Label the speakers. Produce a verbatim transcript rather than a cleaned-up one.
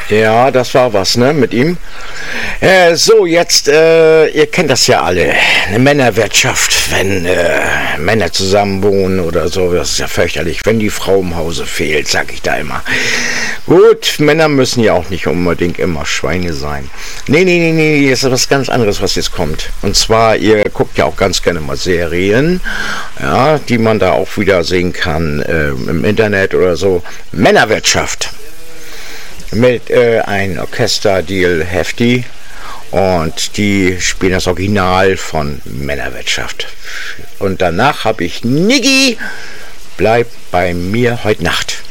Speaker 1: Ja, das war was, ne, mit ihm. Äh, so, jetzt, äh, ihr kennt das ja alle. Eine Männerwirtschaft, wenn äh, Männer zusammenwohnen oder so, das ist ja fürchterlich. Wenn die Frau im Hause fehlt, sag ich da immer. Gut, Männer müssen ja auch nicht unbedingt immer Schweine sein. Nee, nee, nee, nee, das ist was ganz anderes, was jetzt kommt. Und zwar, ihr guckt ja auch ganz gerne mal Serien, ja, die man da auch wieder sehen kann äh, im Internet oder so. Männerwirtschaft. Mit äh, einem Orchesterdeal Hefti und die spielen das Original von Männerwirtschaft. Und danach habe ich Niggi, bleib bei mir heute Nacht.